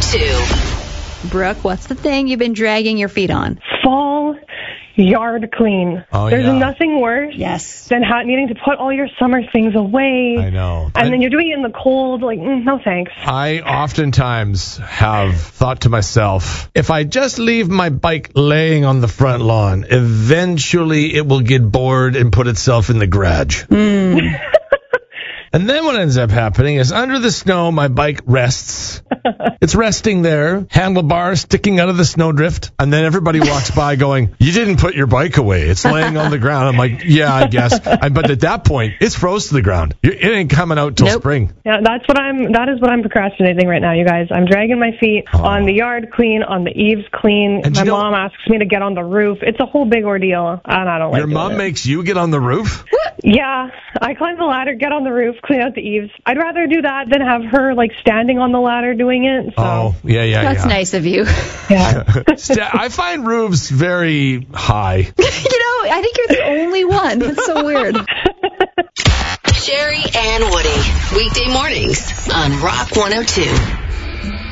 102. Brooke, what's the thing you've been dragging your feet on? Fall yard clean. There's nothing worse than needing to put all your summer things away. I know. And then you're doing it in the cold. Like, no thanks. I oftentimes have thought to myself, if I just leave my bike laying on the front lawn, eventually it will get bored and put itself in the garage. And then what ends up happening is under the snow, my bike rests. It's resting there, handlebars sticking out of the snowdrift. And then everybody walks by going, you didn't put your bike away. It's laying on the ground. I'm like, yeah, I guess. But at that point, it's froze to the ground. It ain't coming out till spring. Yeah, that is what I'm procrastinating right now, you guys. I'm dragging my feet on the yard clean, on the eaves clean. And my mom asks me to get on the roof. It's a whole big ordeal, and I don't like it. Your mom makes you get on the roof? Yeah, I climb the ladder, get on the roof, clean out the eaves. I'd rather do that than have her, standing on the ladder doing it. So. Oh, yeah. That's nice of you. Yeah. I find roofs very high. I think you're the only one. That's so weird. Sherry and Woody, weekday mornings on Rock 102.